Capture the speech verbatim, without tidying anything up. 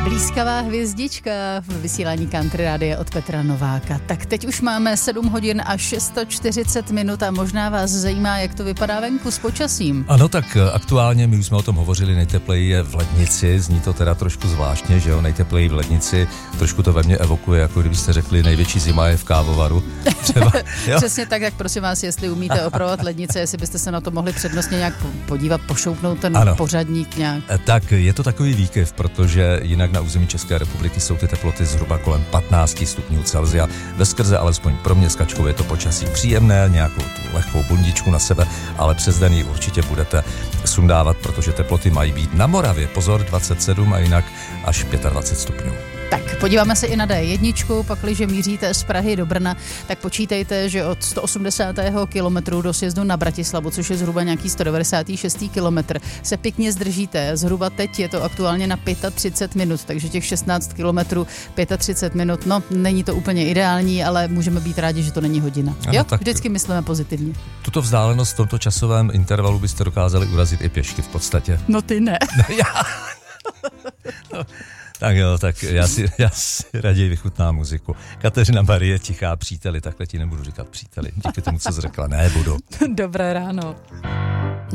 Blízkavá hvězdička v vysílání Country Rádia od Petra Nováka. Tak teď už máme sedm hodin a šest set čtyřicet minut a možná vás zajímá, jak to vypadá venku s počasím. Ano, tak aktuálně my už jsme o tom hovořili, nejtepleji je v Lednici, zní to teda trošku zvláštně, že jo, nejtepleji v Lednici, trošku to ve mně evokuje, jako kdybyste řekli, největší zima je v kávovaru. Třeba, Přesně tak, tak prosím vás, jestli umíte opravovat lednice, jestli byste se na to mohli přednostně nějak podívat, pošoupnout ten ano. pořadník nějak. Tak je to takový výkyv, protože jinak na území České republiky jsou ty teploty zhruba kolem patnáct stupňů Celsia. Veskrze alespoň pro mě s Kačkou je to počasí příjemné, nějakou tu lehkou bundičku na sebe, ale přes den ji určitě budete sundávat, protože teploty mají být na Moravě, pozor, dvacet sedm a jinak až dvacet pět stupňů. Tak podíváme se i na dé jedna, pakliže míříte z Prahy do Brna, tak počítejte, že od sto osmdesátého kilometru do sjezdu na Bratislavu, což je zhruba nějaký sto devadesát šest kilometr, se pěkně zdržíte. Zhruba teď je to aktuálně na třicet pět minut, takže těch šestnáct kilometrů, třicet pět minut, no není to úplně ideální, ale můžeme být rádi, že to není hodina. Ano, jo, tak vždycky myslíme pozitivně. Tuto vzdálenost v tomto časovém intervalu byste dokázali urazit i pěšky v podstatě. No ty ne. No, já. No. Tak jo, tak já si, já si raději vychutnám muziku. Kateřina Marie, Tichá příteli, takhle ti nebudu říkat příteli. Díky tomu, co jsi řekla, nebudu. Dobré ráno.